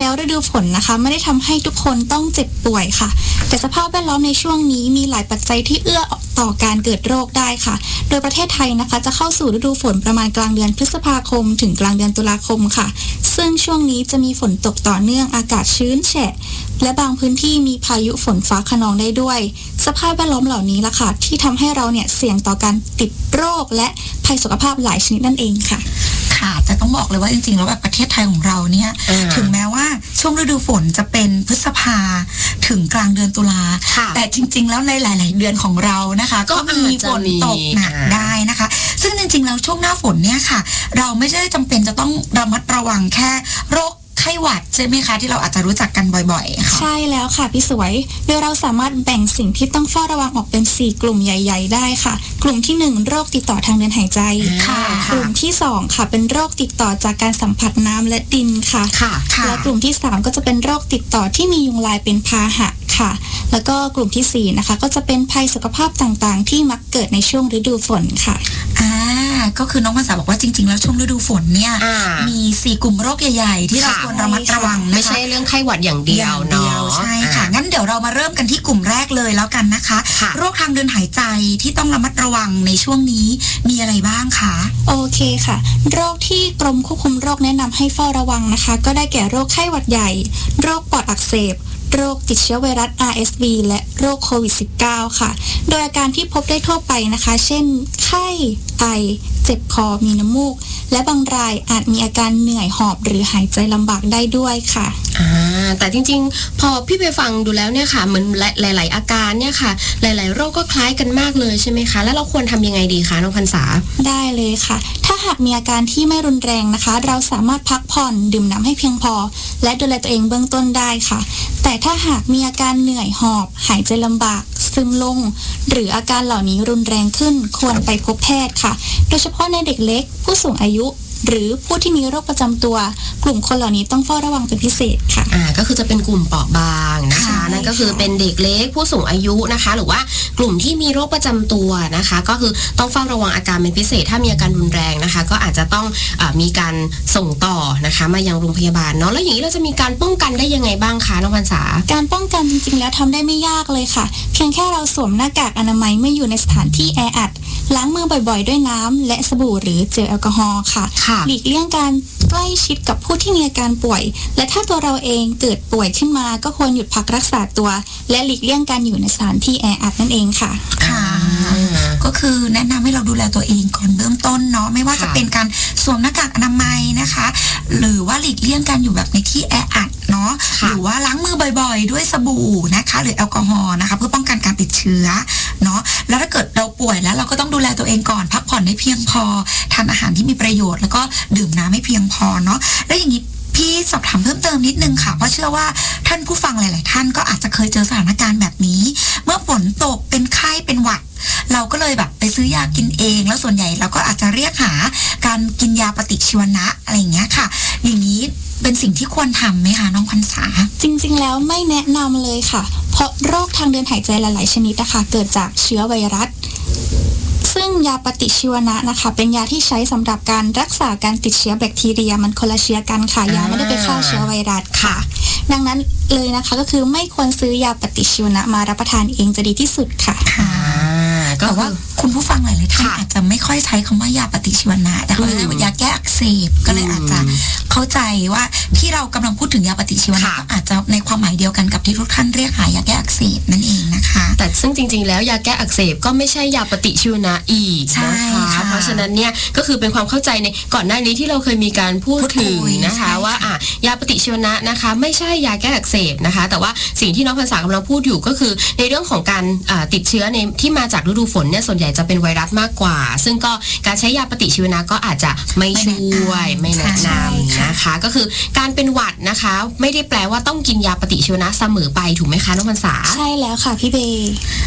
แล้วฤดูฝนนะคะไม่ได้ทำให้ทุกคนต้องเจ็บป่วยค่ะแต่สภาพแวดล้อมในช่วงนี้มีหลายปัจจัยที่เอื้อต่อการเกิดโรคได้ค่ะโดยประเทศไทยนะคะจะเข้าสู่ฤดูฝนประมาณกลางเดือนพฤษภาคมถึงกลางเดือนตุลาคมค่ะซึ่งช่วงนี้จะมีฝนตกต่อเนื่องอากาศชื้นแฉะและบางพื้นที่มีพายุฝนฟ้าคะนองได้ด้วยสภาพแวดล้อมเหล่านี้ล่ะค่ะที่ทำให้เราเนี่ยเสี่ยงต่อการติดโรคและภัยสุขภาพหลายชนิดนั่นเองค่ะค่ะแต่ต้องบอกเลยว่าจริงๆแล้วแบบประเทศไทยของเราเนี่ยถึงแม้ว่าช่วงฤดูฝนจะเป็นพฤษภาถึงกลางเดือนตุลาแต่จริงๆแล้วในหลายๆเดือนของเรานะคะก็มีฝนตกหนักได้นะคะซึ่งจริงๆแล้วช่วงหน้าฝนเนี่ยค่ะเราไม่ได้จำเป็นจะต้องระมัดระวังแค่โรคไข้หวัดใช่ไหมคะที่เราอาจจะรู้จักกันบ่อยๆค่ะใช่แล้วค่ะพี่สวยโดยเราสามารถแบ่งสิ่งที่ต้องเฝ้าระวังออกเป็น4กลุ่มใหญ่ๆได้ค่ะกลุ่มที่1โรคติดต่อทางเดินหายใจกลุ่มที่2ค่ะเป็นโรคติดต่อจากการสัมผัสน้ำและดินค่ะและกลุ่มที่3ก็จะเป็นโรคติดต่อที่มียุงลายเป็นพาหะค่ะแล้วก็กลุ่มที่4นะคะก็จะเป็นภัยสุขภาพต่างๆที่มักเกิดในช่วงฤดูฝนค่ะก็คือน้องภาษาบอกว่าจริงๆแล้วช่วงฤดูฝนเนี่ยมี4กลุ่มโรคใหญ่ๆที่เราควรระมัดระวังนะคะไม่ใช่เรื่องไข้หวัดอย่างเดียวเนาะใช่ค่ะงั้นเดี๋ยวเรามาเริ่มกันที่กลุ่มแรกเลยแล้วกันนะคะโรคทางเดินหายใจที่ต้องระมัดระวังในช่วงนี้มีอะไรบ้างคะโอเคค่ะโรคที่กรมควบคุมโรคแนะนำให้เฝ้าระวังนะคะก็ได้แก่โรคไข้หวัดใหญ่โรคปอดอักเสบโรคติดเชื้อไวรัส RSV และโรคโควิด -19 ค่ะโดยอาการที่พบได้ทั่วไปนะคะเช่นไข้ไอเจ็บคอมีน้ำมูกและบางรายอาจมีอาการเหนื่อยหอบหรือหายใจลำบากได้ด้วยค่ะแต่จริงๆพอพี่ไปฟังดูแล้วเนี่ยค่ะเหมือนหลายๆอาการเนี่ยค่ะหลายๆโรคก็คล้ายกันมากเลยใช่ไหมคะแล้วเราควรทำยังไงดีคะน้องพรรษาได้เลยค่ะถ้าหากมีอาการที่ไม่รุนแรงนะคะเราสามารถพักผ่อนดื่มน้ำให้เพียงพอและดูแลตัวเองเบื้องต้นได้ค่ะแต่ถ้าหากมีอาการเหนื่อยหอบหายใจลำบากซึมลงหรืออาการเหล่านี้รุนแรงขึ้นควรไปพบแพทย์ค่ะโดยเฉพาะในเด็กเล็กผู้สูงอายุหรือผู้ที่มีโรคประจำตัวกลุ่มคนเหล่านี้ต้องเฝ้าระวังเป็นพิเศษค่ะก็คือจะเป็นกลุ่มเปราะบางนะคะนั่นก็คือเป็นเด็กเล็กผู้สูงอายุนะคะหรือว่ากลุ่มที่มีโรคประจำตัวนะคะก็คือต้องเฝ้าระวังอาการเป็นพิเศษถ้ามีอาการรุนแรงนะคะก็อาจจะต้องมีการส่งต่อนะคะมายังโรงพยาบาลเนาะแล้วอย่างนี้เราจะมีการป้องกันได้ยังไงบ้างคะน้องพรรษาการป้องกันจริงๆแล้วทำได้ไม่ยากเลยค่ะเพียงแค่เราสวมหน้ากากอนามัยเมื่ออยู่ในสถานที่แออัดล้างมือบ่อยๆด้วยน้ำและสบู่หรือเจลแอลกอฮอล์ค่ะหลีกเลี่ยงการใกล้ชิดกับผู้ที่มีอาการป่วยและถ้าตัวเราเองเกิดป่วยขึ้นมาก็ควรหยุดพักรักษาตัวและหลีกเลี่ยงการอยู่ในสถานที่แออัดนั่นเองค่ะก็คือแนะนำให้เราดูแลตัวเองก่อนเริ่มต้นเนาะไม่ว่าจะเป็นการสวมหน้ากากอนามัยนะคะหรือว่าหลีกเลี่ยงการอยู่แบบในที่แออัดเนาะหรือว่าล้างมือบ่อยๆด้วยสบู่นะคะหรือแอลกอฮอล์นะคะเพื่อป้องกันการติดเชื้อเนาะแล้วถ้าเกิดเราป่วยแล้วเราก็ต้องดูแลตัวเองก่อนพักผ่อนให้เพียงพอทานอาหารที่มีประโยชน์แล้วก็ดื่มน้ำให้เพียงพอเนาะแล้วอย่างนี้พี่สอบถามเพิ่มเติมนิดนึงค่ะเพราะเชื่อว่าท่านผู้ฟังหลายๆท่านก็อาจจะเคยเจอสถานการณ์แบบนี้เมื่อฝนตกเป็นไข้เป็นหวัดเราก็เลยแบบไปซื้อยากินเองแล้วส่วนใหญ่เราก็อาจจะเรียกหาการกินยาปฏิชีวนะอะไรอย่างเงี้ยค่ะอย่างนี้เป็นสิ่งที่ควรทำไหมคะน้องพรรษาจริงๆแล้วไม่แนะนำเลยค่ะเพราะโรคทางเดินหายใจหลายๆชนิดนะคะเกิดจากเชื้อไวรัสซึ่งยาปฏิชีวนะนะคะเป็นยาที่ใช้สำหรับการรักษาการติดเชื้อแบคทีเรียมันคนละเชื้อกันค่ะยาไม่ได้ไปฆ่าเชื้อไวรัสค่ะดังนั้นเลยนะคะก็คือไม่ควรซื้อยาปฏิชีวนะมารับประทานเองจะดีที่สุดค่ะแต่ว่าคุณผู้ฟังหลายๆท่านอาจจะไม่ค่อยใช้คำว่ายาปฏิชีวนะแต่เขาเรียกว่ายาแก้อักเสบก็เลยอาจจะเข้าใจว่าที่เรากำลังพูดถึงยาปฏิชีวนะก็อาจจะในความหมายเดียวกันกับที่ทุกท่านเรียกหายาแก้อักเสบนั่นเองนะคะแต่ซึ่งจริงๆแล้วยาแก้อักเสบก็ไม่ใช่ยาปฏิชีวนะอีกนะคะเพราะฉะนั้นเนี่ยก็คือเป็นความเข้าใจในก่อนหน้านี้ที่เราเคยมีการพูดถึงนะคะว่ายาปฏิชีวนะนะคะไม่ใช่ยาแก้อักเสบนะคะแต่ว่าสิ่งที่น้องภาษากำลังพูดอยู่ก็คือในเรื่องของการติดเชื้อในที่มาจากฤดูฝนเนี่ยส่วนใหญ่จะเป็นไวรัสมากกว่าซึ่งก็การใช้ยาปฏิชีวนะก็อาจจะไม่ช่วยไม่แนะนำนะคะก็คือการเป็นหวัดนะคะไม่ได้แปลว่าต้องกินยาปฏิชีวนะเสมอไปถูกไหมคะน้องพรรษาใช่แล้วค่ะพี่เบย์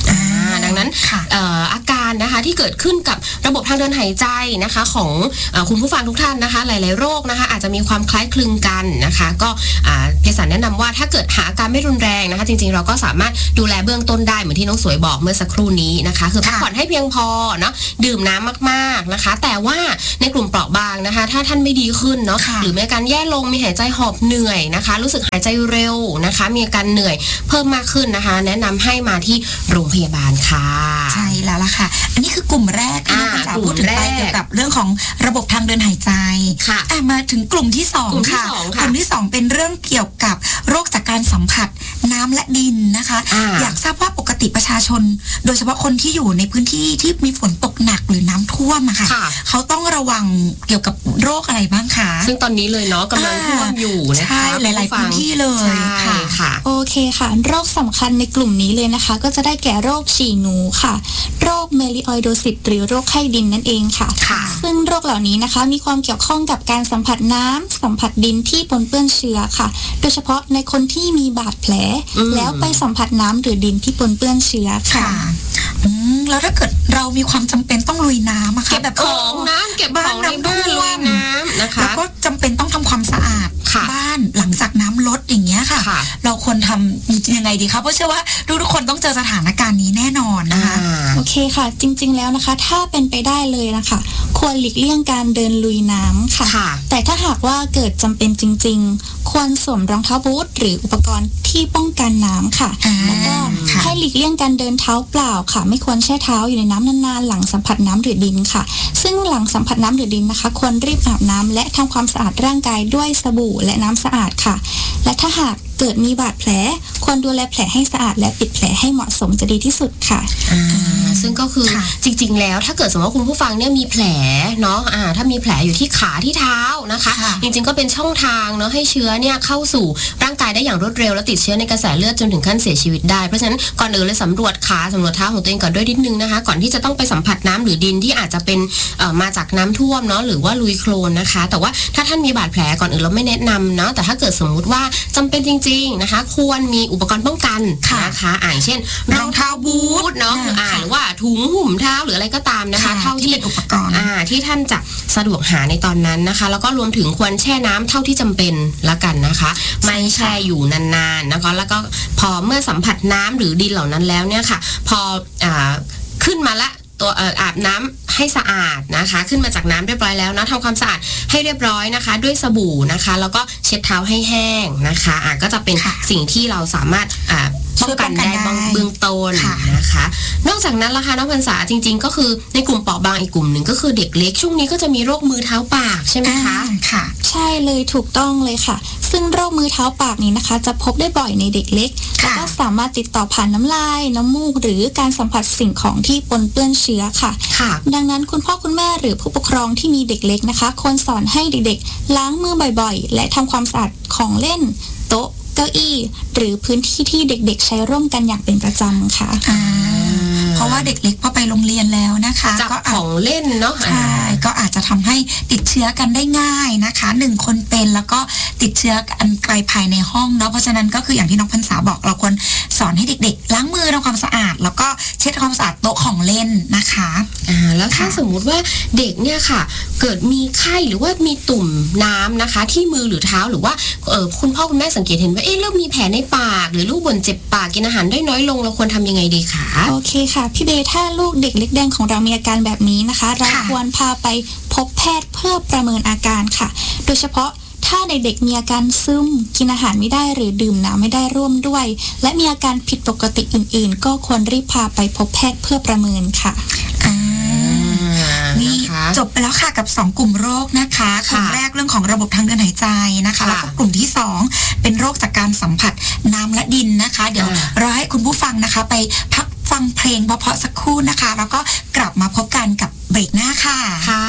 ดังนั้นอาการนะคะที่เกิดขึ้นกับระบบทางเดินหายใจนะคะของคุณผู้ฟังทุกท่านนะคะหลายๆโรคนะคะอาจจะมีความคล้ายคลึงกันนะคะก็เภสัชแนะนำว่าถ้าเกิดหาอาการไม่รุนแรงนะคะจริงๆเราก็สามารถดูแลเบื้องต้นได้เหมือนที่น้องสวยบอกเมื่อสักครู่นี้นะคะคือพักผ่อนให้เพียงพอเนาะดื่มน้ำมากๆนะคะแต่ว่าในกลุ่มเปราะบางนะคะถ้าท่านไม่ดีขึ้นเนาะหรือมีอาการแย่ลงมีหายใจหอบเหนื่อยนะคะรู้สึกหายใจเร็วนะคะมีอาการเหนื่อยเพิ่มมากขึ้นนะคะแนะนำให้มาที่โรงพยาบาลค่ะใช่แล้วล่ะค่ะอันนี้คือกลุ่มแรกที่เราจะพูดถึงไปเกี่ยวกับเรื่องของระบบทางเดินหายใจมาถึงกลุ่มที่2ค่ะกลุ่มที่2เป็นเรื่องเกี่ยวกับโรคจากการสัมผัสน้ำและดินนะคะอยากทราบว่าปกติประชาชนโดยเฉพาะคนที่อยู่ในพื้นที่ที่มีฝนตกหนักหรือน้ำท่วมอะค่ะเขาต้องระวังเกี่ยวกับโรคอะไรบ้างคะซึ่งตอนนี้เลยเนาะกำลังท่วมอยู่นะคะใช่หลายๆพื้นที่เลยค่ะโอเคค่ะโรคสำคัญในกลุ่มนี้เลยนะคะก็จะได้แก่โรคฉี่หนูค่ะโรคเมลิออยโดซิสหรือโรคไข้ดินนั่นเองค่ะซึ่งโรคเหล่านี้นะคะมีความเกี่ยวข้องกับการสัมผัสน้ำสัมผัสดินที่ปนเปื้อนเชื้อค่ะโดยเฉพาะในคนที่มีบาดแผลแล้วไปสัมผัสน้ำหรือดินที่ปนเปื้อนเชื้อค่ะแล้วถ้าเกิดเรามีความจำเป็นต้องลุยน้ำอะค่ะแบบของน้ำเก็บของในบ้านลุยน้ำนะคะแล้วก็จำเป็นต้องทำความสะอาดบ้านหลังจากน้ำลดอย่างเงี้ยค่ะเราควรทำยังไงดีคะเพราะเชื่อว่าทุกคนต้องเจอสถานการณ์นี้แน่นอนนะคะโอเคค่ะจริงๆแล้วนะคะถ้าเป็นไปได้เลยนะคะควรหลีกเลี่ยงการเดินลุยน้ำค่ะแต่ถ้าหากว่าเกิดจำเป็นจริงๆควรสวมรองเท้าบูทหรืออุปกรณ์ที่ป้องกันน้ำค่ะแล้วก็ให้หลีกเลี่ยงการเดินเท้าเปล่าค่ะไม่ควรแช่เท้าอยู่ในน้ำนานๆหลังสัมผัสน้ำหรือดินค่ะซึ่งหลังสัมผัสน้ำหรือดินนะคะควรรีบอาบน้ำและทำความสะอาดร่างกายด้วยสบู่และน้ำสะอาดค่ะและถ้าหากเกิดมีบาดแผลควรดูแลแผลให้สะอาดและปิดแผลให้เหมาะสมจะดีที่สุดค่ะซึ่งก็คือจริงๆแล้วถ้าเกิดสมมติว่าคุณผู้ฟังเนี่ยมีแผลเนาะถ้ามีแผลอยู่ที่ขาที่เท้านะคะจริงๆก็เป็นช่องทางเนาะให้เชื้อเนี่ยเข้าสู่ร่างกายได้อย่างรวดเร็วและติดเชื้อในกระแสเลือดจนถึงขั้นเสียชีวิตได้เพราะฉะนั้นก่อนอื่นเลยสำรวจขาสำรวจเท้าของตัวเองก่อนด้วยนิดนึงนะคะก่อนที่จะต้องไปสัมผัสน้ำหรือดินที่อาจจะเป็นมาจากน้ำท่วมเนาะหรือว่าลุยโคลนนะคะแต่ว่าถ้าท่านมีบาดแผลก่อนอื่นเราไม่แนะนำเนาะแต่ถ้าเกิดสมมุติว่าจำเป็นจริงๆนะคะควรมีอุปกรณ์ป้องกันนะคะเช่นรองเท้าบูทเนาะหรือว่าถุงหุ้มเท้าหรืออะไรก็ตามนะคะเท่าที่อุปกรณ์ที่ท่านจะสะดวกหาในตอนนั้นนะคะแล้วก็รวมถึงควรแช่น้ำเท่าที่จำเป็นละกันนะคะไม่แช่อยู่นานๆนะคะแล้วก็พอเมื่อสัมผัสน้ำหรือดินเหล่านั้นแล้วเนี่ยค่ะพอขึ้นมาละตัวอาบน้ำให้สะอาดนะคะขึ้นมาจากน้ำเรียบร้อยแล้วนะทำความสะอาดให้เรียบร้อยนะคะด้วยสบู่นะคะแล้วก็เช็ดเท้าให้แห้งนะคะก็จะเป็นสิ่งที่เราสามารถป้องกันได้เบื้องต้นนะคะนอกจากนั้นล่ะค่ะน้องพรรษาจริงๆก็คือในกลุ่มเปราะบางอีกกลุ่มหนึ่งก็คือเด็กเล็กช่วงนี้ก็จะมีโรคมือเท้าปากใช่ไหมคะค่ะใช่เลยถูกต้องเลยค่ะซึ่งโรคมือเท้าปากนี้นะคะจะพบได้บ่อยในเด็กเล็กแล้วก็สามารถติดต่อผ่านน้ำลายน้ำมูกหรือการสัมผัสสิ่งของที่ปนเปื้อนเชื้อค่ะดังนั้นคุณพ่อคุณแม่หรือผู้ปกครองที่มีเด็กเล็กนะคะควรสอนให้เด็กๆล้างมือบ่อยๆและทำความสะอาดของเล่นโต๊ะเก้าอี้หรือพื้นที่ที่เด็กๆใช้ร่วมกันอย่างเป็นประจำค่ะเพราะว่าเด็กเล็กพอไปโรงเรียนแล้วนะคะก็ของเล่นเนาะใช่ก็อาจจะทำให้ติดเชื้อกันได้ง่ายนะคะ1คนเป็นแล้วก็ติดเชื้อกันไกลภายในห้องเนาะเพราะฉะนั้นก็คืออย่างที่น้องพรรษาบอกเราควรสอนให้เด็กๆล้างมือทำความสะอาดแล้วก็เช็ดความสะอาดโต๊ะของเล่นนะคะแล้วถ้าสมมุติว่าเด็กเนี่ยค่ะเกิดมีไข้หรือว่ามีตุ่มน้ำนะคะที่มือหรือเท้าหรือว่าคุณพ่อคุณแม่สังเกตเห็นว่าเริ่มมีแผลในปากหรือลูกบ่นเจ็บปากกินอาหารได้น้อยลงเราควรทำยังไงดีคะโอเคค่ะพี่เบย์ถ้าลูกเด็กเล็กแดงของเรามีอาการแบบนี้นะคะเราควรพาไปพบแพทย์เพื่อประเมินอาการค่ะโดยเฉพาะถ้าเด็กๆมีอาการซึมกินอาหารไม่ได้หรือดื่มน้ำไม่ได้ร่วมด้วยและมีอาการผิดปกติอื่นๆก็ควรรีบพาไปพบแพทย์เพื่อประเมินค่ะนี่จบไปแล้วค่ะกับ2กลุ่มโรคนะคะกลุ่มแรกเรื่องของระบบทางเดินหายใจนะคะแล้วก็กลุ่มที่2เป็นโรคจากการสัมผัสน้ำและดินนะคะเดี๋ยวเราให้คุณผู้ฟังนะคะไปพักฟังเพลงเพราะๆสักครู่นะคะแล้วก็กลับมาพบกันกับเบรกหน้าค่ะ